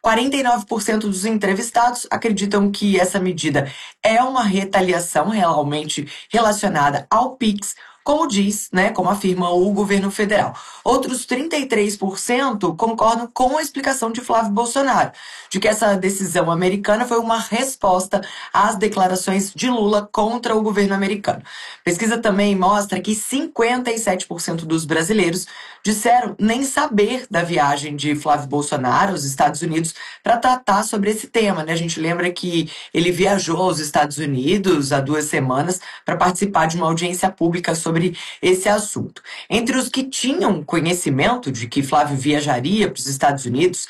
49% dos entrevistados acreditam que essa medida é uma retaliação realmente relacionada ao PIX, como diz, né, como afirma o governo federal. Outros 33% concordam com a explicação de Flávio Bolsonaro, de que essa decisão americana foi uma resposta às declarações de Lula contra o governo americano. Pesquisa também mostra que 57% dos brasileiros disseram nem saber da viagem de Flávio Bolsonaro aos Estados Unidos para tratar sobre esse tema, né? A gente lembra que ele viajou aos Estados Unidos há 2 semanas para participar de uma audiência pública sobre esse assunto. Entre os que tinham conhecimento de que Flávio viajaria para os Estados Unidos,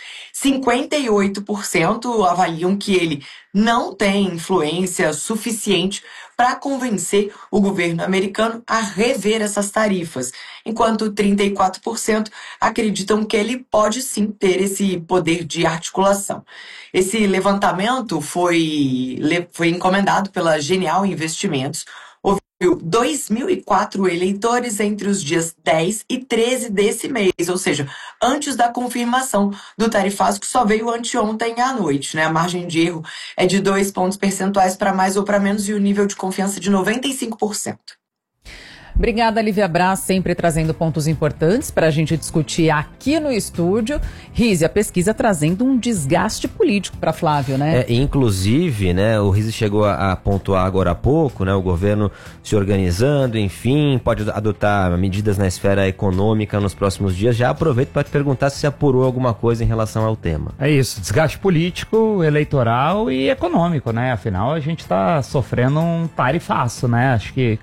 58% avaliam que ele não tem influência suficiente para convencer o governo americano a rever essas tarifas, enquanto 34% acreditam que ele pode sim ter esse poder de articulação. Esse levantamento foi encomendado pela Genial Investimentos. Houve 2.004 eleitores entre os dias 10 e 13 desse mês, ou seja, antes da confirmação do tarifaço, que só veio anteontem à noite, né? A margem de erro é de 2 pontos percentuais para mais ou para menos e o nível de confiança de 95%. Obrigada, Lívia Braz, sempre trazendo pontos importantes para a gente discutir aqui no estúdio. Rize, a pesquisa trazendo um desgaste político para Flávio, né? Inclusive, né, o Rize chegou a pontuar agora há pouco, né, o governo se organizando, enfim, pode adotar medidas na esfera econômica nos próximos dias. Já aproveito para te perguntar se apurou alguma coisa em relação ao tema. É isso, desgaste político, eleitoral e econômico, né? Afinal, a gente está sofrendo um tarifaço, né? Acho que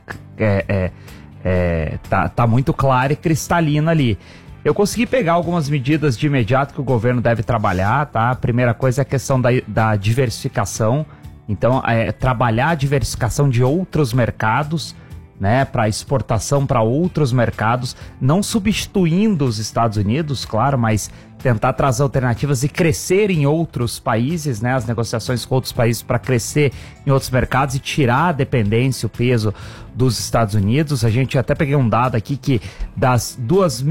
tá muito claro e cristalino ali. Eu consegui pegar algumas medidas de imediato que o governo deve trabalhar, tá? A primeira coisa é a questão da diversificação. Então, trabalhar a diversificação de outros mercados, né? Para exportação para outros mercados, não substituindo os Estados Unidos, claro, mas tentar trazer alternativas e crescer em outros países, né? As negociações com outros países para crescer em outros mercados e tirar a dependência, o peso dos Estados Unidos. A gente até peguei um dado aqui que das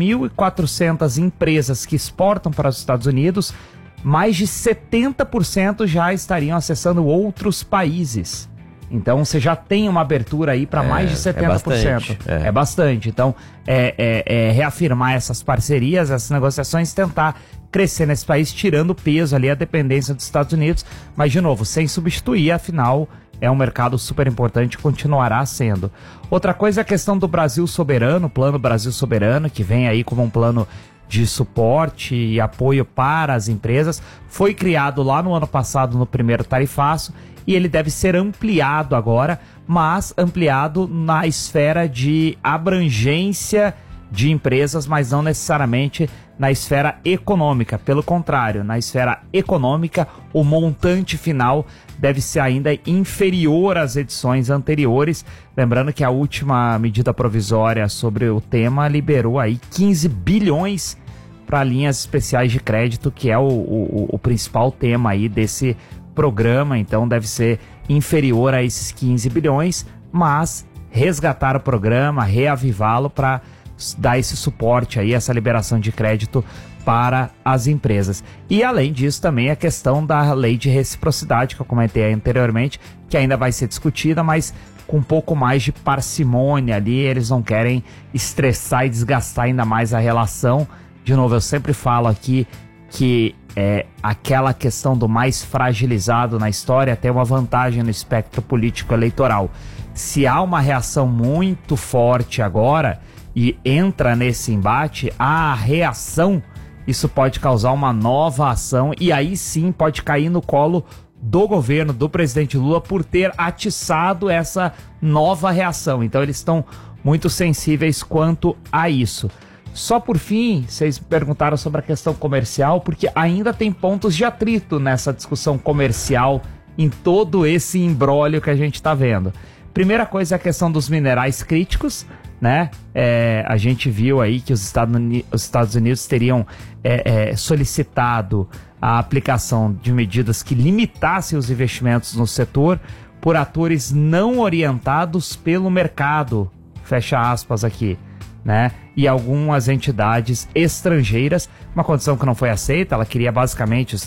2.400 empresas que exportam para os Estados Unidos, mais de 70% já estariam acessando outros países. Então você já tem uma abertura aí para mais de 70%. É bastante. Então reafirmar essas parcerias, essas negociações, tentar crescer nesse país, tirando o peso ali, a dependência dos Estados Unidos, mas de novo, sem substituir, afinal é um mercado super importante e continuará sendo. Outra coisa é a questão do Brasil Soberano, Plano Brasil Soberano, que vem aí como um plano de suporte e apoio para as empresas. Foi criado lá no ano passado no primeiro tarifaço e ele deve ser ampliado agora, mas ampliado na esfera de abrangência de empresas, mas não necessariamente na esfera econômica. Pelo contrário, na esfera econômica, o montante final deve ser ainda inferior às edições anteriores. Lembrando que a última medida provisória sobre o tema liberou aí 15 bilhões para linhas especiais de crédito, que é o principal tema aí desse programa. Então deve ser inferior a esses 15 bilhões, mas resgatar o programa, reavivá-lo para dar esse suporte aí, essa liberação de crédito para as empresas. E além disso também a questão da lei de reciprocidade, que eu comentei anteriormente, que ainda vai ser discutida, mas com um pouco mais de parcimônia ali. Eles não querem estressar e desgastar ainda mais a relação. De novo, eu sempre falo aqui que aquela questão do mais fragilizado na história tem uma vantagem no espectro político eleitoral. Se há uma reação muito forte agora e entra nesse embate, a reação, isso pode causar uma nova ação e aí sim pode cair no colo do governo, do presidente Lula, por ter atiçado essa nova reação. Então eles estão muito sensíveis quanto a isso. Só por fim, vocês perguntaram sobre a questão comercial, porque ainda tem pontos de atrito nessa discussão comercial, em todo esse imbróglio que a gente está vendo. Primeira coisa é a questão dos minerais críticos, né? A gente viu aí que os Estados Unidos teriam solicitado a aplicação de medidas que limitassem os investimentos no setor por atores não orientados pelo mercado, fecha aspas aqui, né? E algumas entidades estrangeiras, uma condição que não foi aceita. Ela queria basicamente